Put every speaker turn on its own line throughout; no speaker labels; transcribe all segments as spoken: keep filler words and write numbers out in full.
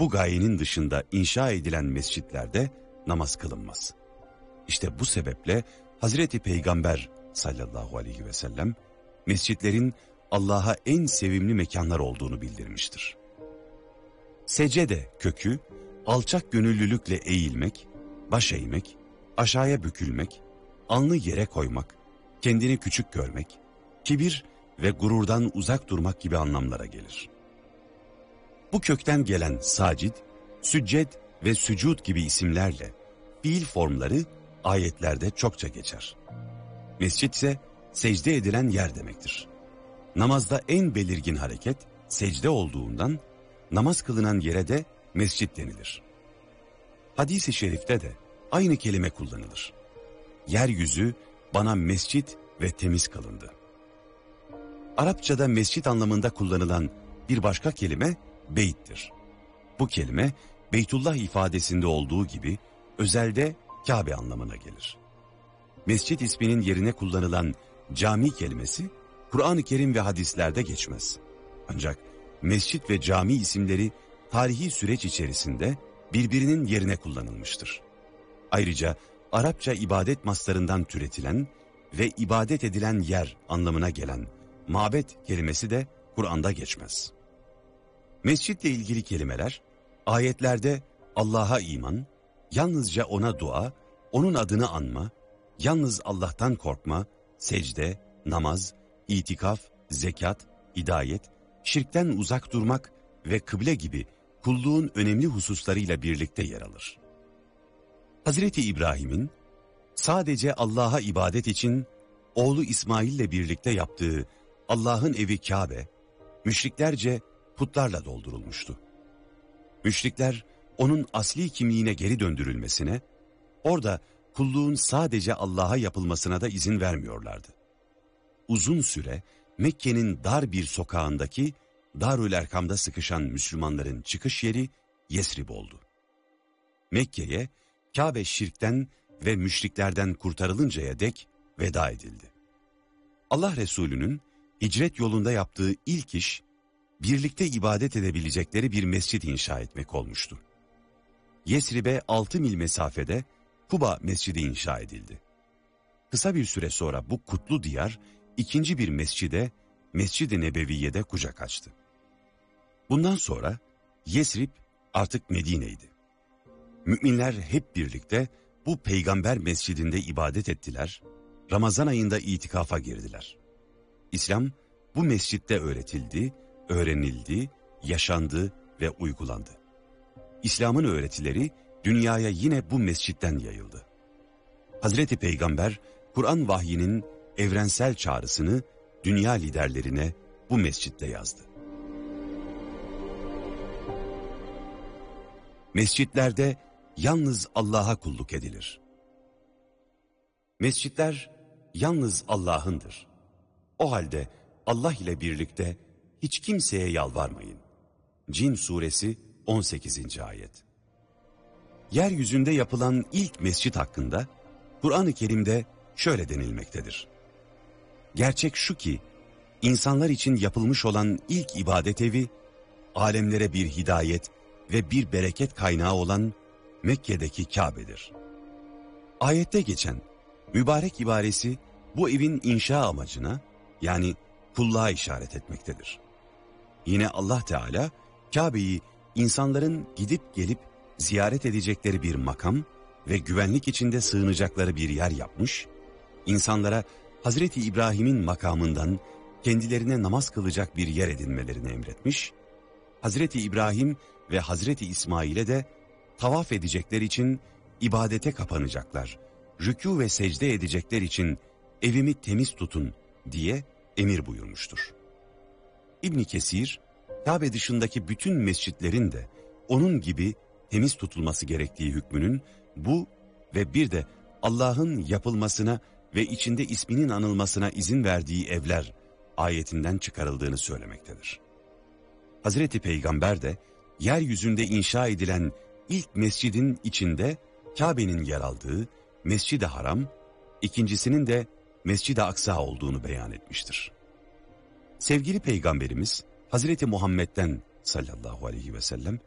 bu gayenin dışında inşa edilen mescitlerde namaz kılınmaz. İşte bu sebeple Hazreti Peygamber sallallahu aleyhi ve sellem mescitlerin Allah'a en sevimli mekanlar olduğunu bildirmiştir. Secde kökü alçak gönüllülükle eğilmek, baş eğmek, aşağıya bükülmek, alnı yere koymak, kendini küçük görmek, kibir ve gururdan uzak durmak gibi anlamlara gelir. Bu kökten gelen sacid, sücced ve sücud gibi isimlerle fiil formları ayetlerde çokça geçer. Mescit ise secde edilen yer demektir. Namazda en belirgin hareket secde olduğundan namaz kılınan yere de mescit denilir. Hadis-i şerifte de aynı kelime kullanılır. Yeryüzü bana mescit ve temiz kılındı. Arapçada mescit anlamında kullanılan bir başka kelime beyttir. Bu kelime Beytullah ifadesinde olduğu gibi özelde Kabe anlamına gelir. Mescit isminin yerine kullanılan cami kelimesi Kur'an-ı Kerim ve hadislerde geçmez. Ancak mescit ve cami isimleri tarihi süreç içerisinde birbirinin yerine kullanılmıştır. Ayrıca Arapça ibadet maslarından türetilen ve ibadet edilen yer anlamına gelen mabet kelimesi de Kur'an'da geçmez. Mescitle ilgili kelimeler ayetlerde Allah'a iman, yalnızca ona dua, onun adını anma, yalnız Allah'tan korkma, secde, namaz, itikaf, zekat, hidayet, şirkten uzak durmak ve kıble gibi kulluğun önemli hususlarıyla birlikte yer alır. Hazreti İbrahim'in sadece Allah'a ibadet için oğlu İsmail ile birlikte yaptığı Allah'ın evi Kabe, müşriklerce putlarla doldurulmuştu. Müşrikler onun asli kimliğine geri döndürülmesine, orada kulluğun sadece Allah'a yapılmasına da izin vermiyorlardı. Uzun süre Mekke'nin dar bir sokağındaki Darül Erkam'da sıkışan Müslümanların çıkış yeri Yesrib oldu. Mekke'ye Kabe şirkten ve müşriklerden kurtarılıncaya dek veda edildi. Allah Resulü'nün hicret yolunda yaptığı ilk iş, birlikte ibadet edebilecekleri bir mescid inşa etmek olmuştu. Yesrib'e altı mil mesafede Kuba Mescidi inşa edildi. Kısa bir süre sonra bu kutlu diyar ikinci bir mescide, Mescid-i Nebeviye'de kucak açtı. Bundan sonra Yesrib artık Medine'ydi. Müminler hep birlikte bu peygamber mescidinde ibadet ettiler, Ramazan ayında itikafa girdiler. İslam bu mescitte öğretildi, öğrenildi, yaşandı ve uygulandı. İslam'ın öğretileri dünyaya yine bu mescitten yayıldı. Hazreti Peygamber, Kur'an vahyinin evrensel çağrısını dünya liderlerine bu mescitte yazdı. Mescitlerde yalnız Allah'a kulluk edilir. Mescitler yalnız Allah'ındır. O halde Allah ile birlikte hiç kimseye yalvarmayın. Cin suresi on sekizinci ayet. Yeryüzünde yapılan ilk mescit hakkında Kur'an-ı Kerim'de şöyle denilmektedir. Gerçek şu ki, insanlar için yapılmış olan ilk ibadet evi, alemlere bir hidayet ve bir bereket kaynağı olan Mekke'deki Kabe'dir. Ayette geçen mübarek ibaresi bu evin inşa amacına, yani kulluğa işaret etmektedir. Yine Allah Teala Kabe'yi insanların gidip gelip ziyaret edecekleri bir makam ve güvenlik içinde sığınacakları bir yer yapmış, insanlara Hazreti İbrahim'in makamından kendilerine namaz kılacak bir yer edinmelerini emretmiş, Hazreti İbrahim ve Hazreti İsmail'e de tavaf edecekler için ibadete kapanacaklar, rükû ve secde edecekler için evimi temiz tutun diye emir buyurmuştur. İbn Kesir, Kabe dışındaki bütün mescitlerin de onun gibi temiz tutulması gerektiği hükmünün bu ve bir de Allah'ın yapılmasına ve içinde isminin anılmasına izin verdiği evler ayetinden çıkarıldığını söylemektedir. Hazreti Peygamber de yeryüzünde inşa edilen ilk mescidin içinde Kabe'nin yer aldığı Mescid-i Haram, ikincisinin de Mescid-i Aksa olduğunu beyan etmiştir. Sevgili Peygamberimiz Hazreti Muhammed'den sallallahu aleyhi ve sellem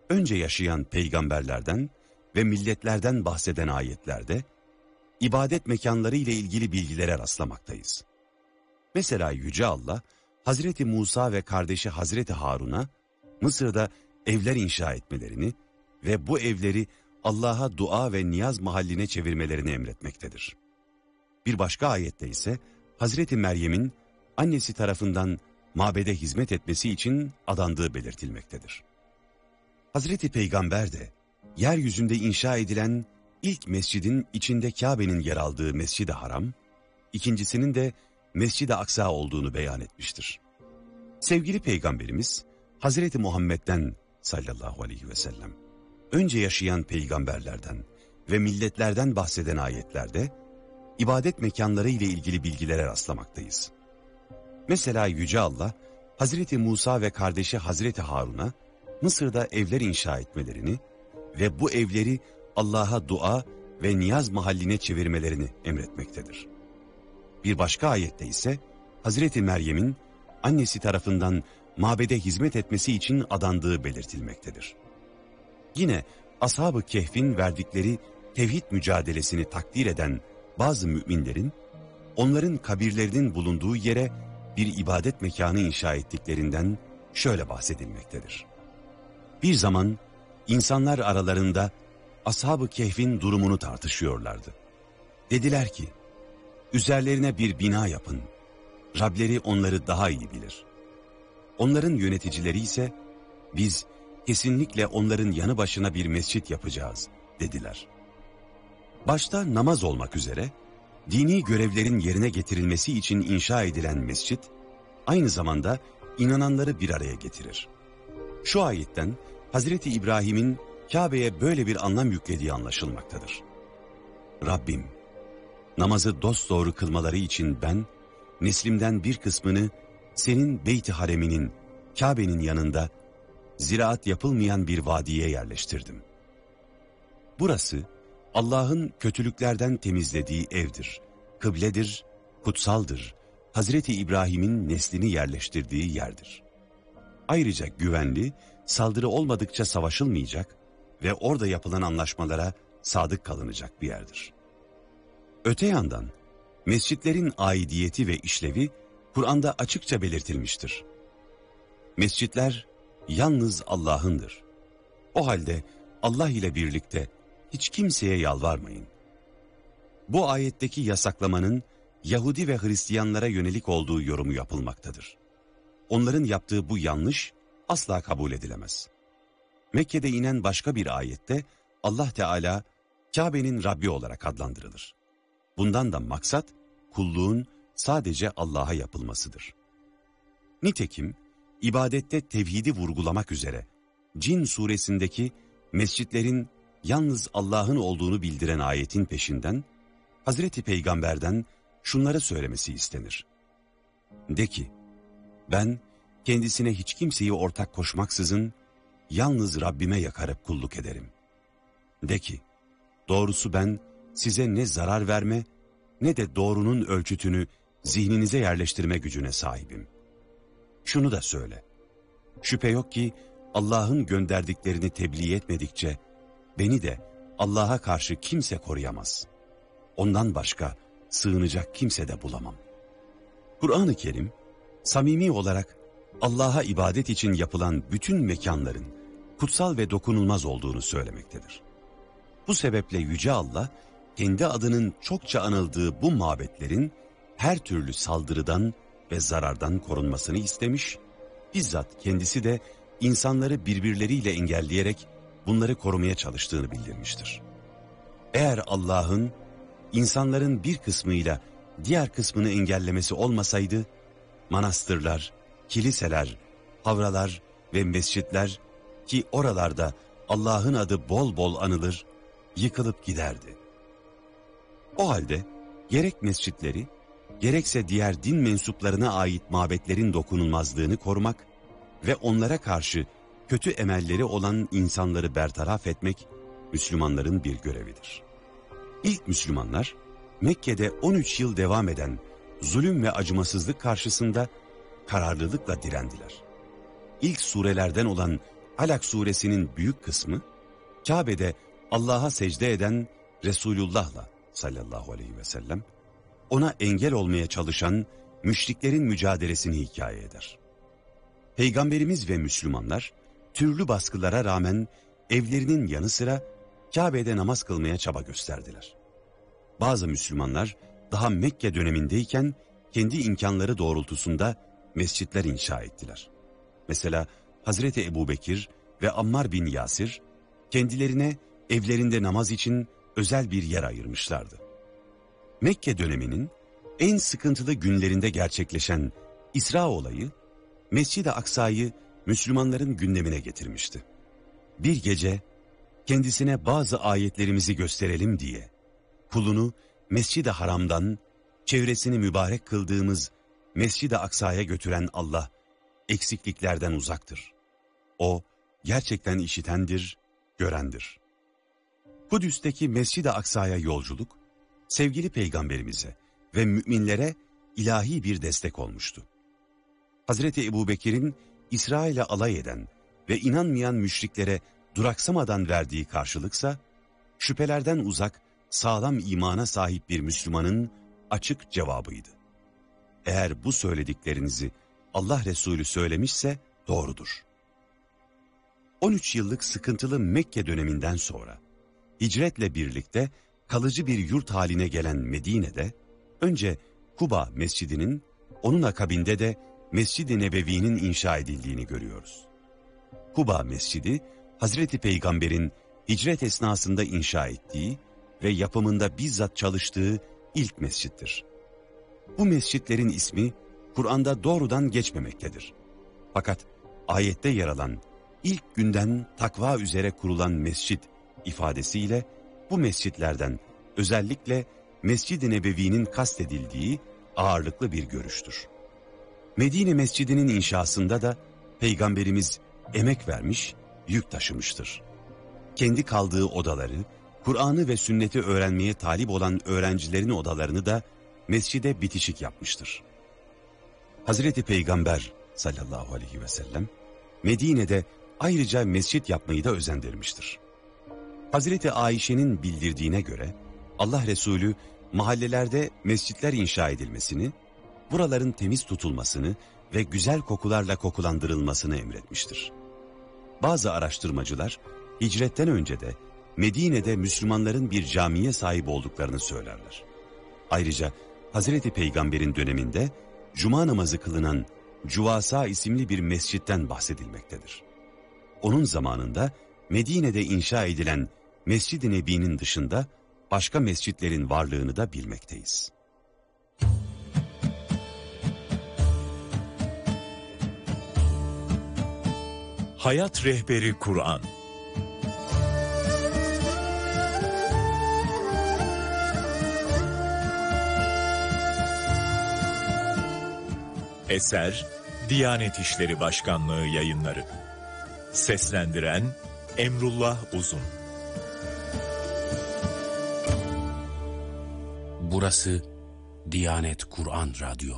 önce yaşayan peygamberlerden ve milletlerden bahseden ayetlerde ibadet mekanları ile ilgili bilgilere rastlamaktayız. Mesela Yüce Allah, Hazreti Musa ve kardeşi Hazreti Harun'a Mısır'da evler inşa etmelerini ve bu evleri Allah'a dua ve niyaz mahalline çevirmelerini emretmektedir. Bir başka ayette ise Hazreti Meryem'in annesi tarafından mabede hizmet etmesi için adandığı belirtilmektedir. Hazreti Peygamber de yeryüzünde inşa edilen ilk mescidin içinde Kabe'nin yer aldığı Mescid-i Haram, ikincisinin de Mescid-i Aksa olduğunu beyan etmiştir. Sevgili Peygamberimiz Hazreti Muhammed'den sallallahu aleyhi ve sellem, önce yaşayan peygamberlerden ve milletlerden bahseden ayetlerde ibadet mekanları ile ilgili bilgilere rastlamaktayız. Mesela Yüce Allah, Hazreti Musa ve kardeşi Hazreti Harun'a Mısır'da evler inşa etmelerini ve bu evleri Allah'a dua ve niyaz mahalline çevirmelerini emretmektedir. Bir başka ayette ise Hazreti Meryem'in annesi tarafından mabede hizmet etmesi için adandığı belirtilmektedir. Yine Ashab-ı Kehf'in verdikleri tevhid mücadelesini takdir eden bazı müminlerin, onların kabirlerinin bulunduğu yere bir ibadet mekanı inşa ettiklerinden şöyle bahsedilmektedir. Bir zaman insanlar aralarında Ashab-ı Kehf'in durumunu tartışıyorlardı. Dediler ki, üzerlerine bir bina yapın, Rableri onları daha iyi bilir. Onların yöneticileri ise, biz kesinlikle onların yanı başına bir mescit yapacağız dediler. Başta namaz olmak üzere, dini görevlerin yerine getirilmesi için inşa edilen mescit, aynı zamanda inananları bir araya getirir. Şu ayetten Hazreti İbrahim'in Kabe'ye böyle bir anlam yüklediği anlaşılmaktadır. Rabbim, namazı dosdoğru kılmaları için ben, neslimden bir kısmını senin Beyt-i Harem'inin, Kabe'nin yanında, ziraat yapılmayan bir vadiye yerleştirdim. Burası, Allah'ın kötülüklerden temizlediği evdir, kıbledir, kutsaldır, Hazreti İbrahim'in neslini yerleştirdiği yerdir. Ayrıca güvenli, saldırı olmadıkça savaşılmayacak ve orada yapılan anlaşmalara sadık kalınacak bir yerdir. Öte yandan, mescitlerin aidiyeti ve işlevi Kur'an'da açıkça belirtilmiştir. Mescitler yalnız Allah'ındır. O halde Allah ile birlikte hiç kimseye yalvarmayın. Bu ayetteki yasaklamanın Yahudi ve Hristiyanlara yönelik olduğu yorumu yapılmaktadır. Onların yaptığı bu yanlış asla kabul edilemez. Mekke'de inen başka bir ayette Allah Teala Kabe'nin Rabbi olarak adlandırılır. Bundan da maksat kulluğun sadece Allah'a yapılmasıdır. Nitekim ibadette tevhidi vurgulamak üzere Cin suresindeki mescitlerin yalnız Allah'ın olduğunu bildiren ayetin peşinden Hazreti Peygamber'den şunları söylemesi istenir. De ki, ben kendisine hiç kimseyi ortak koşmaksızın yalnız Rabbime yakarıp kulluk ederim. De ki, doğrusu ben size ne zarar verme ne de doğrunun ölçütünü zihninize yerleştirme gücüne sahibim. Şunu da söyle, şüphe yok ki Allah'ın gönderdiklerini tebliğ etmedikçe beni de Allah'a karşı kimse koruyamaz. Ondan başka sığınacak kimse de bulamam. Kur'an-ı Kerim, samimi olarak Allah'a ibadet için yapılan bütün mekanların kutsal ve dokunulmaz olduğunu söylemektedir. Bu sebeple Yüce Allah, kendi adının çokça anıldığı bu mabetlerin her türlü saldırıdan ve zarardan korunmasını istemiş, bizzat kendisi de insanları birbirleriyle engelleyerek bunları korumaya çalıştığını bildirmiştir. Eğer Allah'ın insanların bir kısmıyla diğer kısmını engellemesi olmasaydı, manastırlar, kiliseler, havralar ve mescitler ki oralarda Allah'ın adı bol bol anılır, yıkılıp giderdi. O halde gerek mescitleri, gerekse diğer din mensuplarına ait mabetlerin dokunulmazlığını korumak ve onlara karşı kötü emelleri olan insanları bertaraf etmek Müslümanların bir görevidir. İlk Müslümanlar Mekke'de on üç yıl devam eden zulüm ve acımasızlık karşısında kararlılıkla direndiler. İlk surelerden olan Alak suresinin büyük kısmı, Kabe'de Allah'a secde eden Resulullah'la sallallahu aleyhi ve sellem, ona engel olmaya çalışan müşriklerin mücadelesini hikaye eder. Peygamberimiz ve Müslümanlar, türlü baskılara rağmen evlerinin yanı sıra Kabe'de namaz kılmaya çaba gösterdiler. Bazı Müslümanlar daha Mekke dönemindeyken kendi imkanları doğrultusunda mescitler inşa ettiler. Mesela Hazreti Ebubekir ve Ammar bin Yasir kendilerine evlerinde namaz için özel bir yer ayırmışlardı. Mekke döneminin en sıkıntılı günlerinde gerçekleşen İsra olayı, Mescid-i Aksa'yı Müslümanların gündemine getirmişti. Bir gece kendisine bazı ayetlerimizi gösterelim diye kulunu Mescid-i Haram'dan çevresini mübarek kıldığımız Mescid-i Aksa'ya götüren Allah eksikliklerden uzaktır. O gerçekten işitendir, görendir. Kudüs'teki Mescid-i Aksa'ya yolculuk, sevgili peygamberimize ve müminlere ilahi bir destek olmuştu. Hazreti Ebubekir'in İsrail'e alay eden ve inanmayan müşriklere duraksamadan verdiği karşılıksa, şüphelerden uzak, sağlam imana sahip bir Müslümanın açık cevabıydı. Eğer bu söylediklerinizi Allah Resulü söylemişse doğrudur. on üç yıllık sıkıntılı Mekke döneminden sonra, hicretle birlikte kalıcı bir yurt haline gelen Medine'de, önce Kuba Mescidi'nin, onun akabinde de Mescid-i Nebevi'nin inşa edildiğini görüyoruz. Kuba Mescidi, Hazreti Peygamber'in hicret esnasında inşa ettiği ve yapımında bizzat çalıştığı ilk mescittir. Bu mescitlerin ismi Kur'an'da doğrudan geçmemektedir. Fakat ayette yer alan ilk günden takva üzere kurulan mescit ifadesiyle bu mescitlerden özellikle Mescid-i Nebevi'nin kastedildiği ağırlıklı bir görüştür. Medine Mescidi'nin inşasında da Peygamberimiz emek vermiş, yük taşımıştır. Kendi kaldığı odaları, Kur'an'ı ve sünneti öğrenmeye talip olan öğrencilerin odalarını da mescide bitişik yapmıştır. Hazreti Peygamber sallallahu aleyhi ve sellem Medine'de ayrıca mescit yapmayı da özendirmiştir. Hazreti Ayşe'nin bildirdiğine göre Allah Resulü mahallelerde mescitler inşa edilmesini, buraların temiz tutulmasını ve güzel kokularla kokulandırılmasını emretmiştir. Bazı araştırmacılar hicretten önce de Medine'de Müslümanların bir camiye sahip olduklarını söylerler. Ayrıca Hazreti Peygamber'in döneminde Cuma namazı kılınan Cuvasa isimli bir mescitten bahsedilmektedir. Onun zamanında Medine'de inşa edilen Mescid-i Nebi'nin dışında başka mescitlerin varlığını da bilmekteyiz.
Hayat Rehberi Kur'an. Eser Diyanet İşleri Başkanlığı Yayınları. Seslendiren Emrullah Uzun.
Burası Diyanet Kur'an Radyo.